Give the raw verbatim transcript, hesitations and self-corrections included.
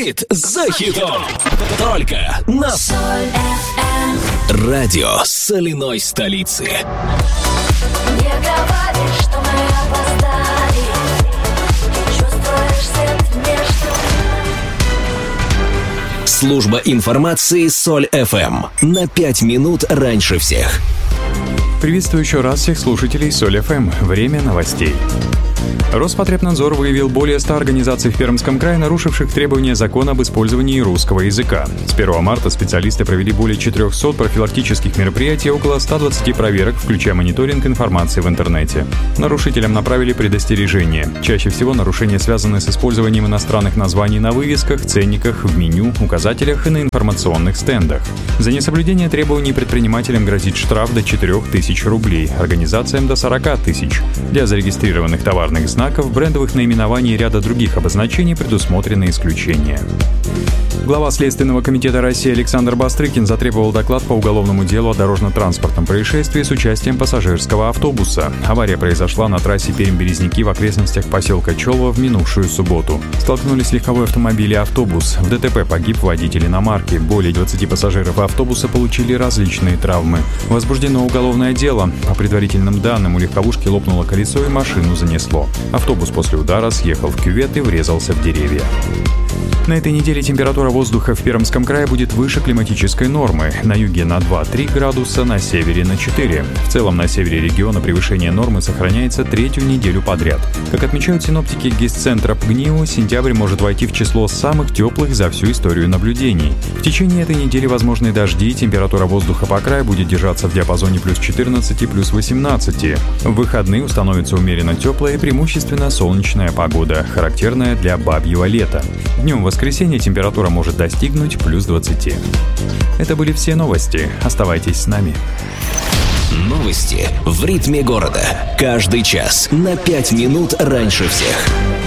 Хит за хитом. Только на Соль эф эм. Радио соляной столицы. Не говори, что мы опоздали. Чувствуешь свет между. Служба информации Соль эф эм. На пять минут раньше всех. Приветствую еще раз всех слушателей Соль эф эм. Время новостей. Роспотребнадзор выявил более ста организаций в Пермском крае, нарушивших требования закона об использовании русского языка. С первого марта специалисты провели более четырехсот профилактических мероприятий и около ста двадцати проверок, включая мониторинг информации в интернете. Нарушителям направили предостережения. Чаще всего нарушения связаны с использованием иностранных названий на вывесках, ценниках, в меню, указателях и на информационных стендах. За несоблюдение требований предпринимателям грозит штраф до четырёх тысяч рублей, организациям до сорока тысяч. Для зарегистрированных товарных знаков, брендовых наименований и ряда других обозначений предусмотрены исключения. Глава Следственного комитета России Александр Бастрыкин затребовал доклад по уголовному делу о дорожно-транспортном происшествии с участием пассажирского автобуса. Авария произошла на трассе Пермь-Березники в окрестностях поселка Чёлва в минувшую субботу. Столкнулись легковой автомобиль и автобус. В ДТП погиб водитель иномарки. Более двадцати пассажиров автобуса получили различные травмы. Возбуждено уголовное дело. По предварительным данным, у легковушки лопнуло колесо и машину занесло. Автобус после удара съехал в кювет и врезался в деревья. На этой неделе температура воздуха в Пермском крае будет выше климатической нормы. На юге на два-три градуса, на севере на четыре. В целом на севере региона превышение нормы сохраняется третью неделю подряд. Как отмечают синоптики Гисцентра ПГНИУ, сентябрь может войти в число самых теплых за всю историю наблюдений. В течение этой недели возможны дожди, температура воздуха по краю будет держаться в диапазоне плюс четырнадцать, плюс восемнадцать. В выходные установится умеренно теплая и преимущественно солнечная погода, характерная для бабьего лета. Днем в воскресенье температура может достигнуть плюс двадцати. Это были все новости. Оставайтесь с нами. Новости в ритме города. Каждый час на пять минут раньше всех.